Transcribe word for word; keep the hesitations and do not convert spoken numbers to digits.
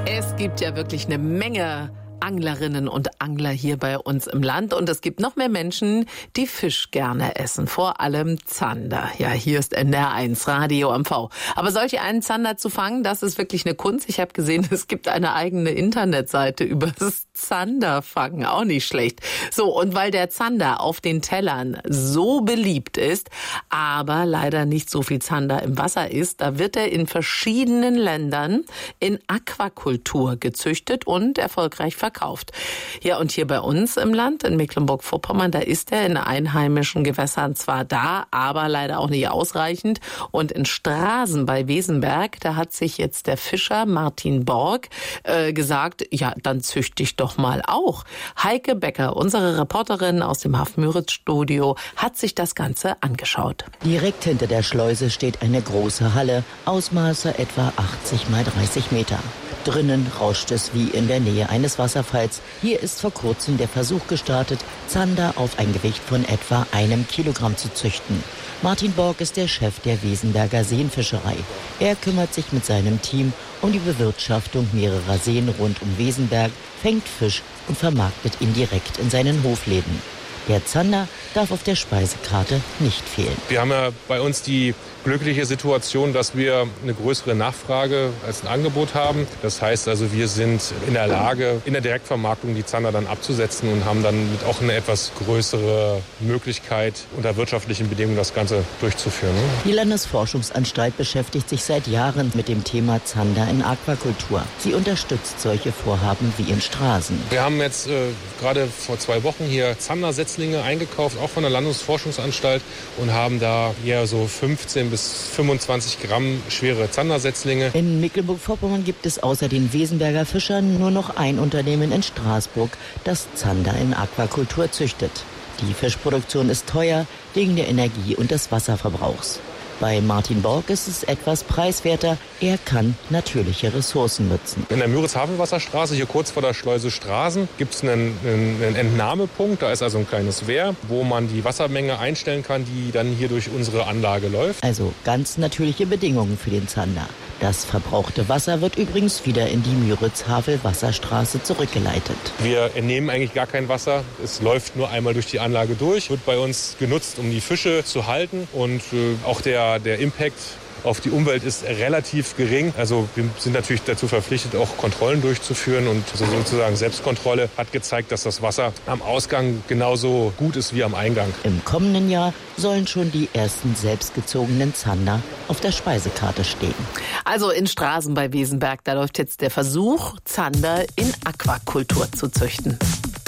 Es gibt ja wirklich eine Menge Anglerinnen und Angler hier bei uns im Land. Und es gibt noch mehr Menschen, die Fisch gerne essen. Vor allem Zander. Ja, hier ist N D R eins Radio M V. Aber solch einen Zander zu fangen, das ist wirklich eine Kunst. Ich habe gesehen, es gibt eine eigene Internetseite über das Zanderfangen. Auch nicht schlecht. So, und weil der Zander auf den Tellern so beliebt ist, aber leider nicht so viel Zander im Wasser ist, da wird er in verschiedenen Ländern in Aquakultur gezüchtet und erfolgreich verkauft. Verkauft. Ja, und hier bei uns im Land, in Mecklenburg-Vorpommern, da ist er in einheimischen Gewässern zwar da, aber leider auch nicht ausreichend. Und in Straßen bei Wesenberg, da hat sich jetzt der Fischer Martin Borg äh, gesagt, ja, dann züchte ich doch mal auch. Heike Becker, unsere Reporterin aus dem Haff-Müritz-Studio, hat sich das Ganze angeschaut. Direkt hinter der Schleuse steht eine große Halle, Ausmaße etwa achtzig mal dreißig Meter. Drinnen rauscht es wie in der Nähe eines Wasserfalls. Hier ist vor kurzem der Versuch gestartet, Zander auf ein Gewicht von etwa einem Kilogramm zu züchten. Martin Borg ist der Chef der Wesenberger Seenfischerei. Er kümmert sich mit seinem Team um die Bewirtschaftung mehrerer Seen rund um Wesenberg, fängt Fisch und vermarktet ihn direkt in seinen Hofläden. Der Zander darf auf der Speisekarte nicht fehlen. Wir haben ja bei uns die glückliche Situation, dass wir eine größere Nachfrage als ein Angebot haben. Das heißt also, wir sind in der Lage, in der Direktvermarktung die Zander dann abzusetzen und haben dann auch eine etwas größere Möglichkeit, unter wirtschaftlichen Bedingungen das Ganze durchzuführen. Die Landesforschungsanstalt beschäftigt sich seit Jahren mit dem Thema Zander in Aquakultur. Sie unterstützt solche Vorhaben wie in Straßen. Wir haben jetzt äh, gerade vor zwei Wochen hier Zandersetzlinge eingekauft, auch von der Landesforschungsanstalt, und haben da ja so fünfzehn bis fünfundzwanzig Gramm schwere Zandersetzlinge. In Mecklenburg-Vorpommern gibt es außer den Wesenberger Fischern nur noch ein Unternehmen in Straßburg, das Zander in Aquakultur züchtet. Die Fischproduktion ist teuer wegen der Energie- und des Wasserverbrauchs. Bei Martin Borg ist es etwas preiswerter. Er kann natürliche Ressourcen nutzen. In der Müritz-Hafenwasserstraße, hier kurz vor der Schleuse Straßen, gibt es einen, einen Entnahmepunkt. Da ist also ein kleines Wehr, wo man die Wassermenge einstellen kann, die dann hier durch unsere Anlage läuft. Also ganz natürliche Bedingungen für den Zander. Das verbrauchte Wasser wird übrigens wieder in die Müritz-Havel-Wasserstraße zurückgeleitet. Wir entnehmen eigentlich gar kein Wasser. Es läuft nur einmal durch die Anlage durch, wird bei uns genutzt, um die Fische zu halten. Und äh, auch der, der Impact auf die Umwelt ist relativ gering. Also wir sind natürlich dazu verpflichtet, auch Kontrollen durchzuführen. Und also sozusagen Selbstkontrolle hat gezeigt, dass das Wasser am Ausgang genauso gut ist wie am Eingang. Im kommenden Jahr sollen schon die ersten selbstgezogenen Zander auf der Speisekarte stehen. Also in Straßen bei Wesenberg, da läuft jetzt der Versuch, Zander in Aquakultur zu züchten.